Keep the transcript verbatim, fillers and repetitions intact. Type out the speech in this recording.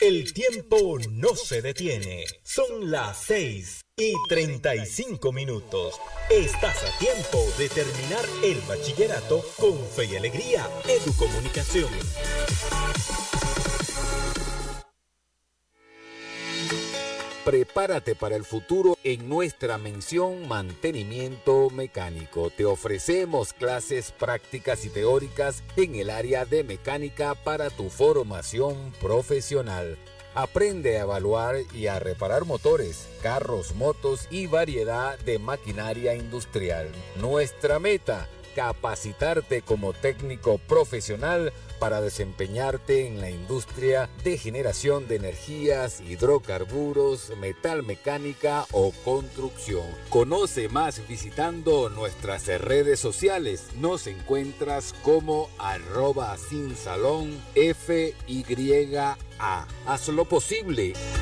El tiempo no se detiene. Son las seis y treinta y cinco minutos. Estás a tiempo de terminar el bachillerato con fe y alegría. Educomunicación. Prepárate para el futuro en nuestra mención Mantenimiento Mecánico. Te ofrecemos clases prácticas y teóricas en el área de mecánica para tu formación profesional. Aprende a evaluar y a reparar motores, carros, motos y variedad de maquinaria industrial. Nuestra meta: capacitarte como técnico profesional para desempeñarte en la industria de generación de energías, hidrocarburos, metalmecánica o construcción. Conoce más visitando nuestras redes sociales. Nos encuentras como arroba sin salón F Y A. Haz lo posible.